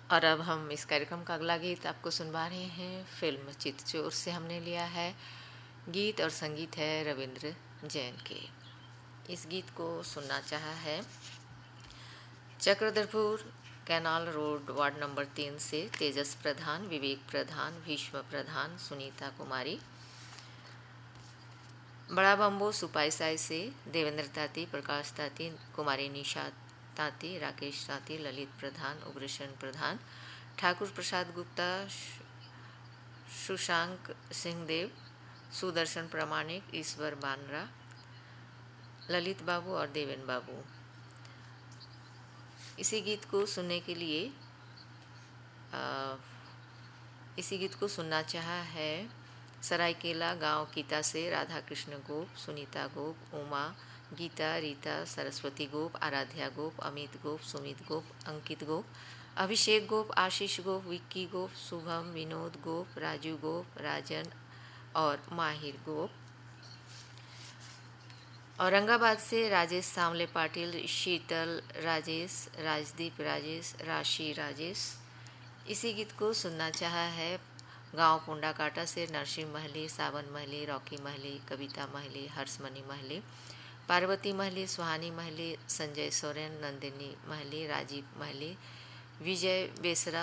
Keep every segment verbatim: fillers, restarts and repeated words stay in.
और अब हम इस कार्यक्रम का अगला गीत आपको सुनवा रहे हैं। फिल्म चितचोर से हमने लिया है गीत और संगीत है रविंद्र जैन के। इस गीत को सुनना चाहा है Chakradharpur canal road ward number तीन से तेजस प्रधान, विवेक प्रधान, भीष्म प्रधान, सुनीता कुमारी। बड़ा बम्बो सुपाईसाई से देवेंद्र ताती, प्रकाश ताती, कुमारी निशा ताती, राकेश ताती, ललित प्रधान, उग्रसेन प्रधान, ठाकुर प्रसाद गुप्ता, सुशांक सिंहदेव, सुदर्शन प्रामाणिक, ईश्वर बानरा, ललित बाबू और देवेन बाबू। इसी गीत को सुनने के लिए आ, इसी गीत को सुनना चाहा है सरायकेला गांव कीता से राधा कृष्ण गोप, सुनीता गोप, उमा, गीता, रीता, सरस्वती गोप, आराध्या गोप, अमित गोप, सुमित गोप, अंकित गोप, अभिषेक गोप, आशीष गोप, विक्की गोप, शुभम, विनोद गोप, राजू गोप, राजन और माहिर गोप। औरंगाबाद से राजेश सांवले पाटिल, शीतल राजेश, राजदीप राजेश, राशि राजेश। इसी गीत को सुनना चाहा है गांव पुंडा काटा से नरसिंह महली, सावन महली, रॉकी महली, कविता महली, हर्षमणि महली, पार्वती महली, सुहानी महली, संजय सोरेन, नंदिनी महली, राजीव महली, विजय बेसरा।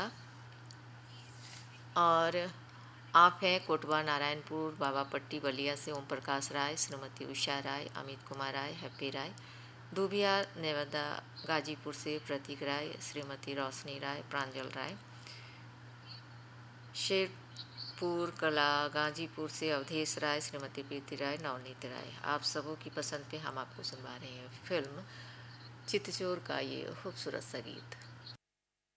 और आप हैं कोटवा नारायणपुर बाबापट्टी बलिया से ओम प्रकाश राय, श्रीमती उषा राय, अमित कुमार राय, हैप्पी राय, दुबिया नेवदा गाजीपुर से प्रतीक राय, श्रीमती रोशनी राय, प्रांजल राय, शेरपुर कला गाजीपुर से अवधेश राय, श्रीमती प्रीति राय, नवनीत राय। आप सबों की पसंद पे हम आपको सुनवा रहे हैं फिल्म चितचोर का ये खूबसूरत सा गीत।